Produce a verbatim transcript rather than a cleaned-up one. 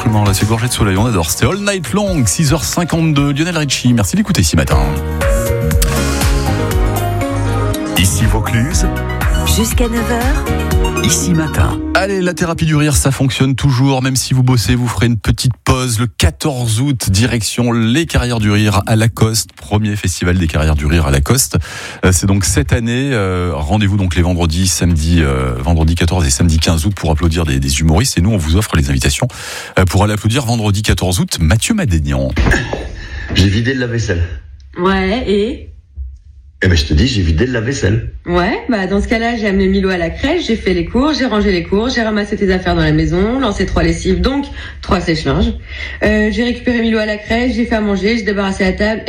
exactement. Là, c'est gorgé de soleil, on adore. C'était All Night Long, six heures cinquante-deux. Lionel Richie, merci d'écouter ce matin. Ici Vaucluse. Jusqu'à neuf heures. Ici matin. Allez, la thérapie du rire, ça fonctionne toujours. Même si vous bossez, vous ferez une petite pause. Le quatorze août, direction les Carrières du Rire à Lacoste. Premier festival des Carrières du Rire à Lacoste. Euh, c'est donc cette année. Euh, rendez-vous donc les vendredis, samedi, euh, vendredi quatorze et samedi quinze août pour applaudir des, des humoristes. Et nous, on vous offre les invitations euh, pour aller applaudir vendredi quatorze août Mathieu Madénian. J'ai vidé le lave-vaisselle. Ouais, et Eh ben, je te dis, j'ai vidé le lave-vaisselle. Ouais, bah dans ce cas-là, j'ai amené Milo à la crèche, j'ai fait les cours, j'ai rangé les cours, j'ai ramassé tes affaires dans la maison, lancé trois lessives, donc trois sèche-linges. Euh, j'ai récupéré Milo à la crèche, j'ai fait à manger, j'ai débarrassé la table